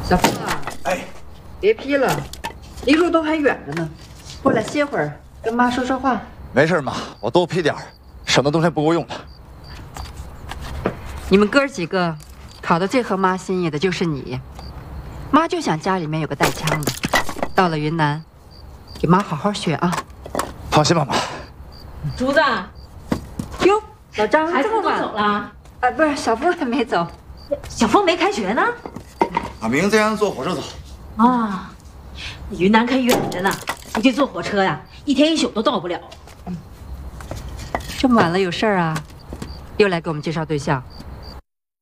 小凤啊， 哎， 别批了，离路都还远着呢，过来歇会儿，跟妈说说话。 没事妈，我多批点儿，省得冬天不够用了。 你们哥几个考得最合妈心意的就是你，妈就想家里面有个带枪的，到了云南，给妈好好学啊。 放心吧，妈。 竹子， 哟，老张孩子都这么晚走了， 啊？不是，小峰还没走。 小峰没开学呢。 俺明天坐火车走。 啊，云南可远着呢，估计坐火车呀，一天一宿都到不了。 这么晚了有事儿啊？又来给我们介绍对象？